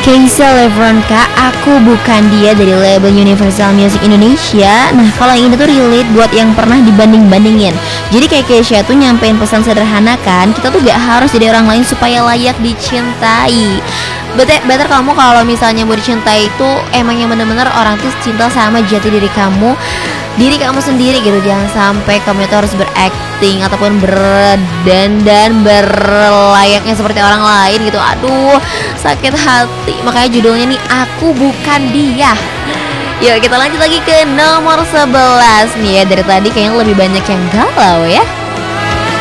Keisha Levronka, Aku Bukan Dia dari label Universal Music Indonesia. Nah, kalau yang ini tuh relate buat yang pernah dibanding-bandingin. Jadi kayak Keisha tuh nyampein pesan sederhana kan, kita tuh gak harus jadi orang lain supaya layak dicintai. Better kamu kalau misalnya mau dicintai itu emang yang bener-bener orang tuh cinta sama jati diri kamu sendiri gitu. Jangan sampai kamu itu harus berakting ataupun berdandan berlayaknya seperti orang lain gitu. Aduh, sakit hati. Makanya judulnya nih Aku Bukan Dia. Yuk kita lanjut lagi ke nomor 11 nih ya. Dari tadi kayaknya lebih banyak yang galau ya.